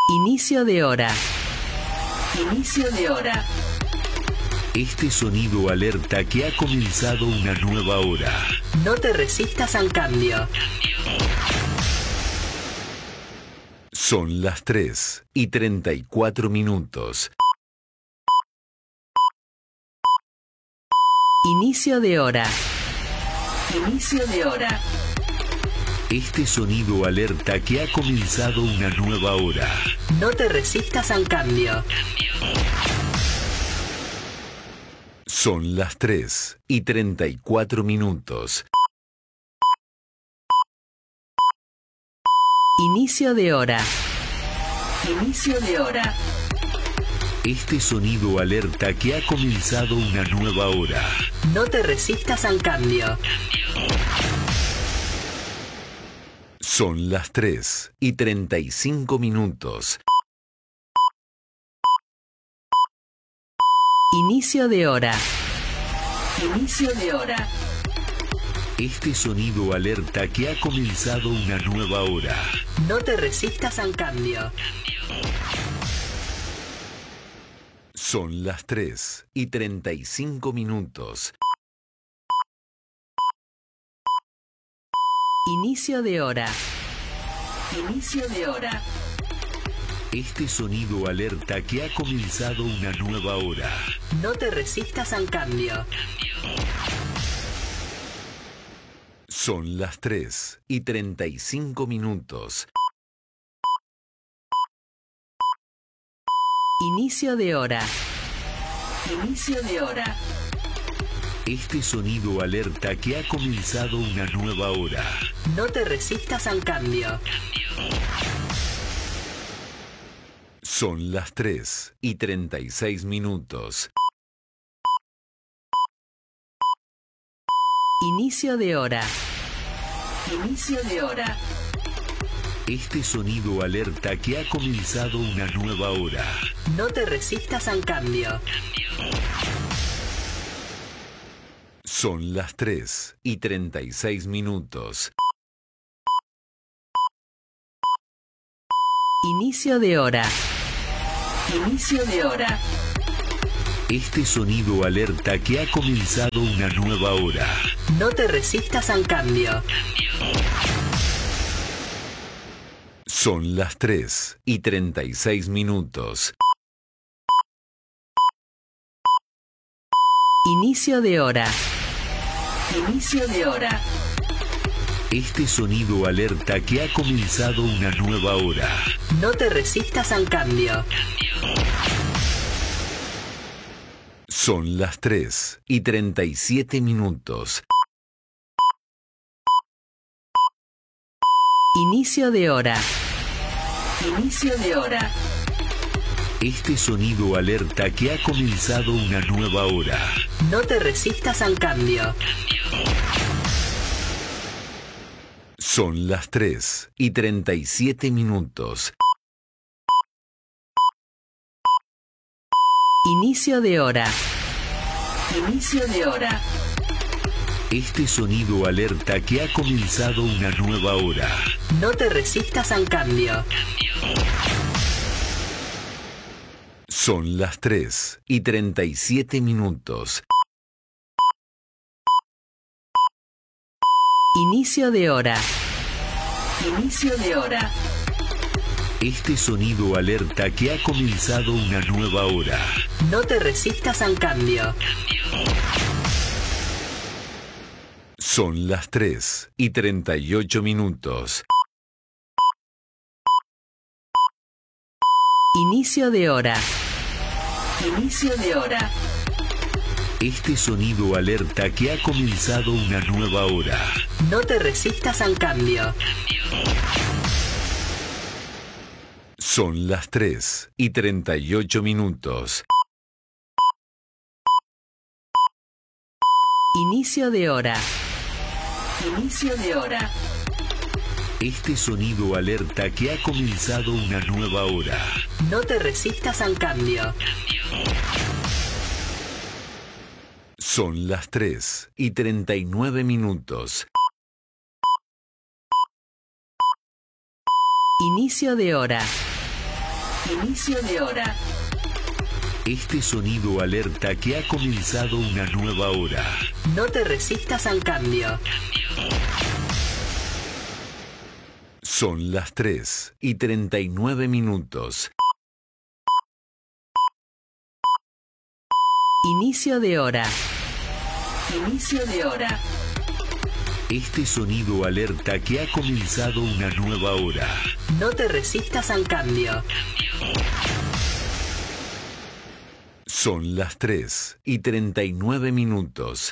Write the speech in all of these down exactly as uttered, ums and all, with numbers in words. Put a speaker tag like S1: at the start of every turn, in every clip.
S1: Inicio de hora. Inicio de hora.
S2: Este sonido alerta que ha comenzado una nueva hora.
S1: No te resistas al cambio.
S2: Son las tres y treinta y cuatro minutos.
S1: Inicio de hora. Inicio de hora.
S2: Este sonido alerta que ha comenzado una nueva hora.
S1: No te resistas al cambio.
S2: Son las tres y treinta y cuatro minutos.
S1: Inicio de hora. Inicio de hora.
S2: Este sonido alerta que ha comenzado una nueva hora.
S1: No te resistas al cambio.
S2: Son las tres y treinta y cinco minutos.
S1: Inicio de hora. Inicio de hora.
S2: Este sonido alerta que ha comenzado una nueva hora.
S1: No te resistas al cambio.
S2: Son las tres y treinta y cinco minutos.
S1: Inicio de hora. Inicio de hora.
S2: Este sonido alerta que ha comenzado una nueva hora.
S1: No te resistas al cambio.
S2: Son las tres y treinta y cinco minutos.
S1: Inicio de hora. Inicio de hora.
S2: Este sonido alerta que ha comenzado una nueva hora.
S1: No te resistas al cambio.
S2: Son las tres y treinta y seis minutos.
S1: Inicio de hora. Inicio de hora.
S2: Este sonido alerta que ha comenzado una nueva hora.
S1: No te resistas al cambio.
S2: Son las tres y treinta y seis minutos.
S1: Inicio de hora. Inicio de hora.
S2: Este sonido alerta que ha comenzado una nueva hora.
S1: No te resistas al cambio.
S2: Son las tres y treinta y seis minutos.
S1: Inicio de hora. Inicio de hora.
S2: Este sonido alerta que ha comenzado una nueva hora.
S1: No te resistas al cambio.
S2: Son las tres y treinta y siete minutos.
S1: Inicio de hora. Inicio de hora.
S2: Este sonido alerta que ha comenzado una nueva hora.
S1: No te resistas al cambio.
S2: Son las tres y treinta y siete minutos.
S1: Inicio de hora. Inicio de hora.
S2: Este sonido alerta que ha comenzado una nueva hora.
S1: No te resistas al cambio.
S2: Son las tres y treinta y siete minutos.
S1: Inicio de hora. Inicio de hora.
S2: Este sonido alerta que ha comenzado una nueva hora.
S1: No te resistas al cambio.
S2: Son las tres y treinta y ocho minutos.
S1: Inicio de hora. Inicio de hora.
S2: Este sonido alerta que ha comenzado una nueva hora.
S1: No te resistas al cambio.
S2: Son las tres y treinta y ocho minutos.
S1: Inicio de hora. Inicio de hora.
S2: Este sonido alerta que ha comenzado una nueva hora.
S1: No te resistas al cambio.
S2: Son las tres y treinta y nueve minutos.
S1: Inicio de hora. Inicio de hora.
S2: Este sonido alerta que ha comenzado una nueva hora.
S1: No te resistas al cambio.
S2: Son las tres y treinta y nueve minutos.
S1: Inicio de hora. Inicio de hora.
S2: Este sonido alerta que ha comenzado una nueva hora.
S1: No te resistas al cambio.
S2: Son las tres y treinta y nueve minutos.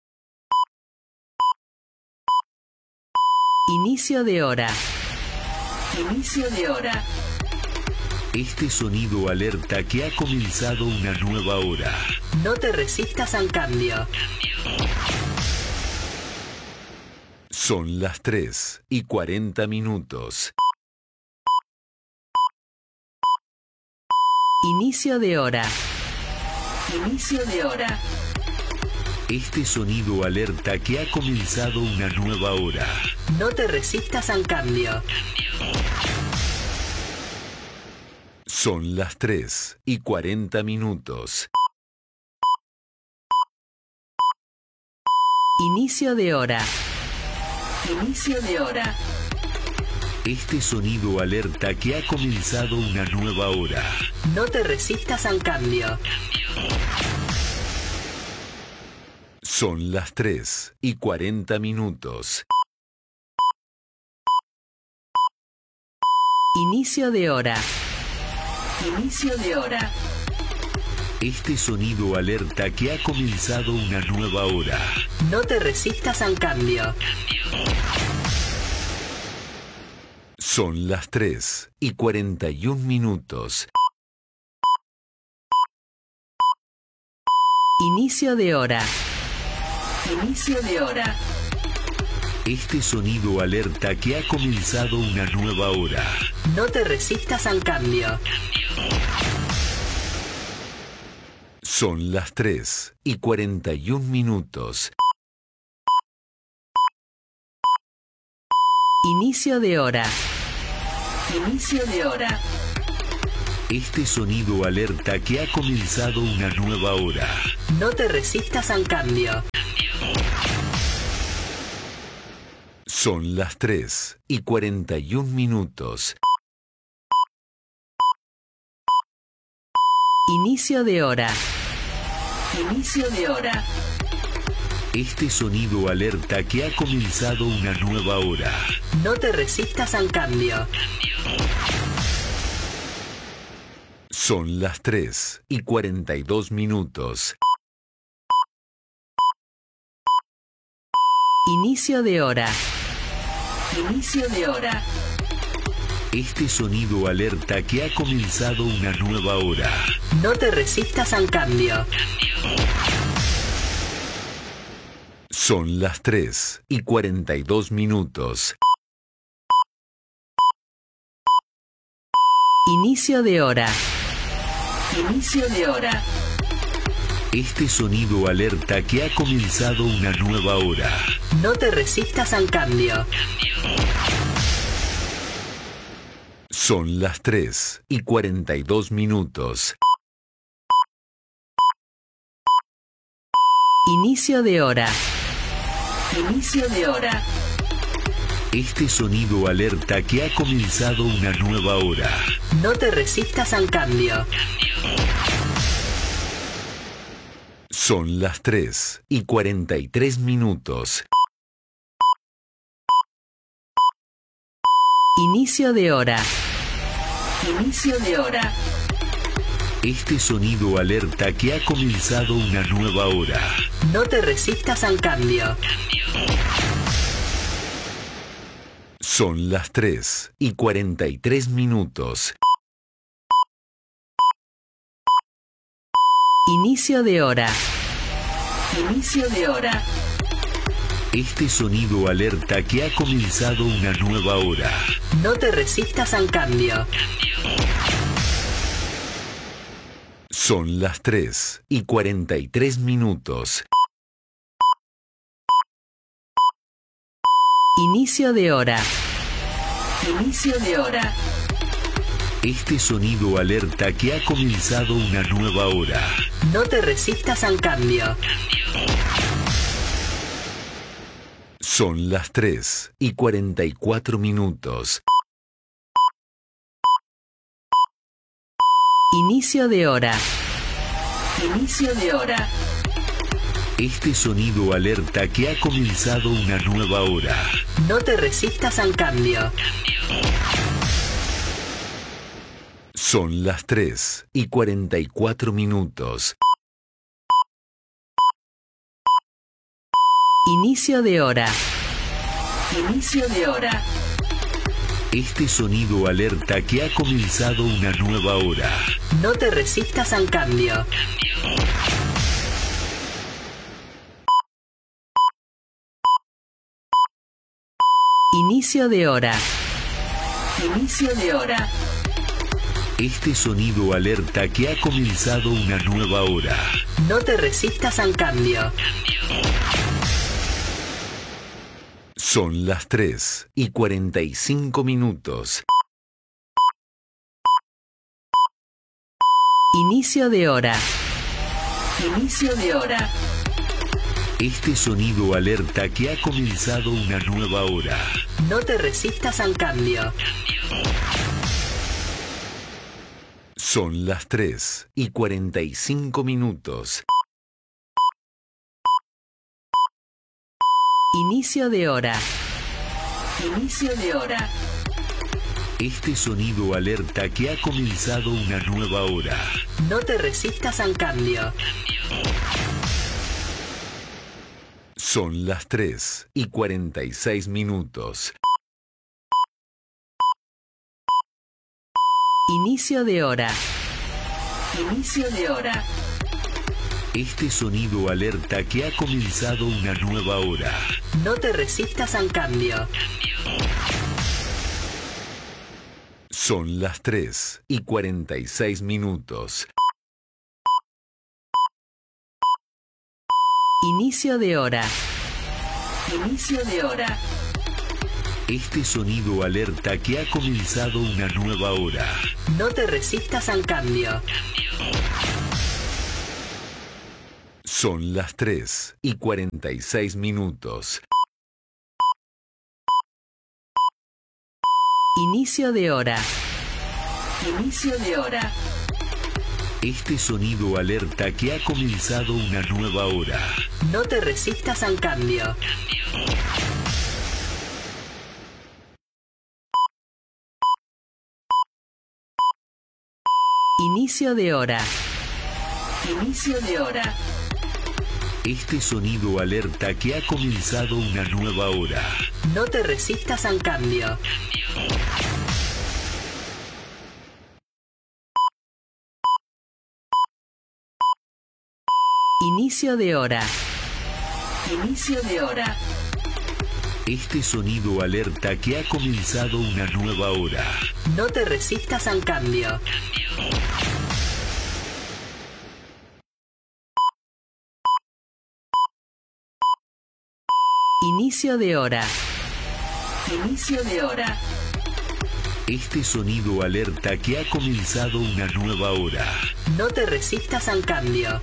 S1: Inicio de hora. Inicio de hora.
S2: Este sonido alerta que ha comenzado una nueva hora.
S1: No te resistas al cambio.
S2: Son las tres y cuarenta minutos.
S1: Inicio de hora. Inicio de hora.
S2: Este sonido alerta que ha comenzado una nueva hora.
S1: No te resistas al cambio.
S2: Son las tres y cuarenta minutos.
S1: Inicio de hora. Inicio de hora.
S2: Este sonido alerta que ha comenzado una nueva hora.
S1: No te resistas al cambio.
S2: Son las tres y cuarenta minutos.
S1: Inicio de hora. Inicio de hora.
S2: Este sonido alerta que ha comenzado una nueva hora.
S1: No te resistas al cambio.
S2: Son las tres y cuarenta y un minutos.
S1: Inicio de hora. Inicio de hora.
S2: Este sonido alerta que ha comenzado una nueva hora.
S1: No te resistas al cambio.
S2: Son las tres y cuarenta y un minutos.
S1: Inicio de hora. Inicio de hora.
S2: Este sonido alerta que ha comenzado una nueva hora.
S1: No te resistas al cambio.
S2: Son las tres y cuarenta y un minutos.
S1: Inicio de hora. Inicio de hora.
S2: Este sonido alerta que ha comenzado una nueva hora.
S1: No te resistas al cambio.
S2: Son las tres y cuarenta y dos minutos.
S1: Inicio de hora. Inicio de hora.
S2: Este sonido alerta que ha comenzado una nueva hora.
S1: No te resistas al cambio.
S2: Son las tres y cuarenta y dos minutos.
S1: Inicio de hora. Inicio de hora.
S2: Este sonido alerta que ha comenzado una nueva hora.
S1: No te resistas al cambio.
S2: Son las tres y cuarenta y dos minutos.
S1: Inicio de hora. Inicio de hora.
S2: Este sonido alerta que ha comenzado una nueva hora.
S1: No te resistas al cambio.
S2: Son las tres y cuarenta y tres minutos.
S1: Inicio de hora. Inicio de hora.
S2: Este sonido alerta que ha comenzado una nueva hora.
S1: No te resistas al cambio.
S2: Son las tres y cuarenta y tres minutos.
S1: Inicio de hora. Inicio de hora.
S2: Este sonido alerta que ha comenzado una nueva hora.
S1: No te resistas al cambio.
S2: Son las tres y cuarenta y tres minutos.
S1: Inicio de hora. Inicio de hora.
S2: Este sonido alerta que ha comenzado una nueva hora.
S1: No te resistas al cambio.
S2: Son las tres y cuarenta y cuatro minutos.
S1: Inicio de hora. Inicio de hora.
S2: Este sonido alerta que ha comenzado una nueva hora.
S1: No te resistas al cambio.
S2: Son las tres y cuarenta y cuatro minutos.
S1: Inicio de hora. Inicio de hora.
S2: Este sonido alerta que ha comenzado una nueva hora.
S1: No te resistas al cambio. Inicio de hora. Inicio de hora.
S2: Este sonido alerta que ha comenzado una nueva hora.
S1: No te resistas al cambio.
S2: Son las tres y cuarenta y cinco minutos.
S1: Inicio de hora. Inicio de hora.
S2: Este sonido alerta que ha comenzado una nueva hora.
S1: No te resistas al cambio.
S2: Son las tres y cuarenta y cinco minutos.
S1: Inicio de hora. Inicio de hora.
S2: Este sonido alerta que ha comenzado una nueva hora.
S1: No te resistas al cambio.
S2: Son las tres y cuarenta y seis minutos.
S1: Inicio de hora. Inicio de hora.
S2: Este sonido alerta que ha comenzado una nueva hora.
S1: No te resistas al cambio.
S2: Son las tres y cuarenta y seis minutos.
S1: Inicio de hora. Inicio de hora.
S2: Este sonido alerta que ha comenzado una nueva hora.
S1: No te resistas al cambio.
S2: Son las tres y cuarenta y seis minutos.
S1: Inicio de hora. Inicio de hora.
S2: Este sonido alerta que ha comenzado una nueva hora.
S1: No te resistas al cambio. Inicio de hora. Inicio de hora.
S2: Este sonido alerta que ha comenzado una nueva hora.
S1: No te resistas al cambio. Inicio de hora. Inicio de hora.
S2: Este sonido alerta que ha comenzado una nueva hora.
S1: No te resistas al cambio. Inicio de hora. Inicio de hora.
S2: Este sonido alerta que ha comenzado una nueva hora.
S1: No te resistas al cambio.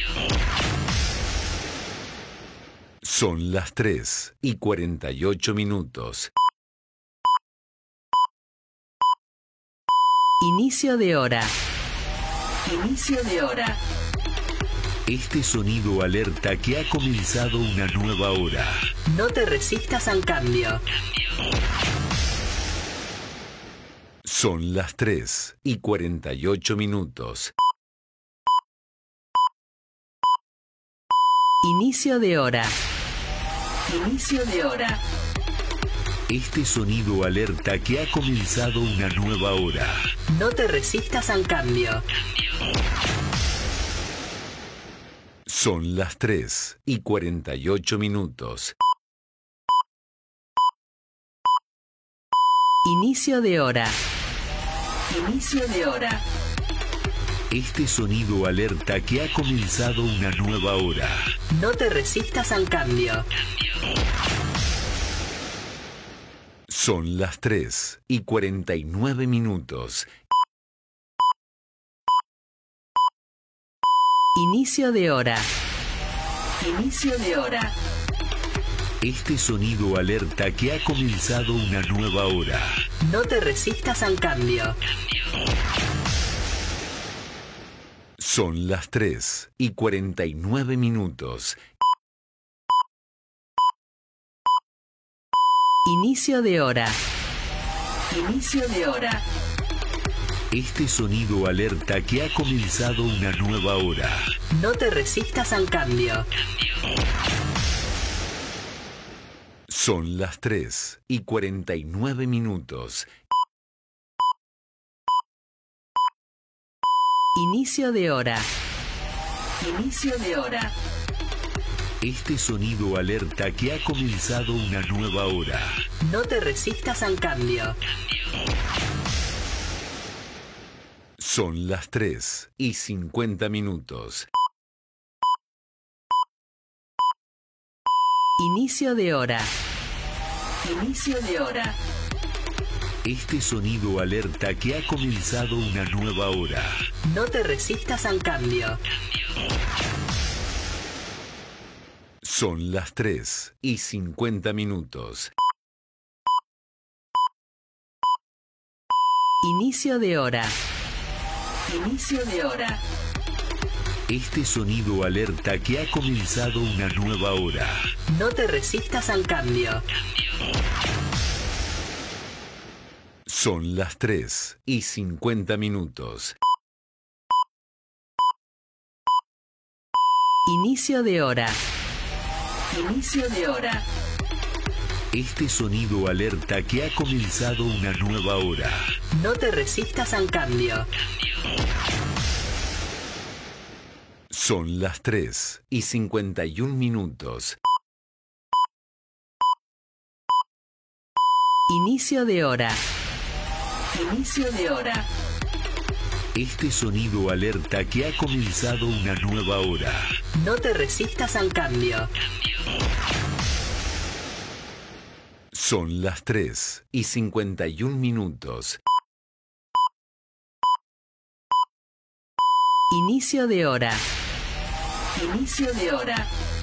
S2: Son las tres y cuarenta y ocho minutos.
S1: Inicio de hora. Inicio de hora.
S2: Este sonido alerta que ha comenzado una nueva hora.
S1: No te resistas al cambio.
S2: Son las tres y cuarenta y ocho minutos.
S1: Inicio de hora. Inicio de hora.
S2: Este sonido alerta que ha comenzado una nueva hora.
S1: No te resistas al cambio.
S2: Son las tres y cuarenta y ocho minutos.
S1: Inicio de hora. Inicio de hora.
S2: Este sonido alerta que ha comenzado una nueva hora.
S1: No te resistas al cambio.
S2: Son las tres y cuarenta y nueve minutos.
S1: Inicio de hora. Inicio de hora.
S2: Este sonido alerta que ha comenzado una nueva hora.
S1: No te resistas al cambio.
S2: Son las tres y cuarenta y nueve minutos.
S1: Inicio de hora. Inicio de hora.
S2: Este sonido alerta que ha comenzado una nueva hora.
S1: No te resistas al cambio.
S2: Son las tres y cuarenta y nueve minutos.
S1: Inicio de hora. Inicio de hora.
S2: Este sonido alerta que ha comenzado una nueva hora.
S1: No te resistas al cambio.
S2: Son las tres y cincuenta minutos.
S1: Inicio de hora. Inicio de hora.
S2: Este sonido alerta que ha comenzado una nueva hora.
S1: No te resistas al cambio.
S2: Son las tres y cincuenta minutos.
S1: Inicio de hora. Inicio de hora.
S2: Este sonido alerta que ha comenzado una nueva hora.
S1: No te resistas al cambio.
S2: Son las tres y cincuenta minutos.
S1: Inicio de hora. Inicio de hora.
S2: Este sonido alerta que ha comenzado una nueva hora.
S1: No te resistas al cambio.
S2: Son las tres y cincuenta y un minutos.
S1: Inicio de hora. Inicio de hora.
S2: Este sonido alerta que ha comenzado una nueva hora.
S1: No te resistas al cambio.
S2: Son las tres y cincuenta y un minutos.
S1: Inicio de hora. Inicio de hora.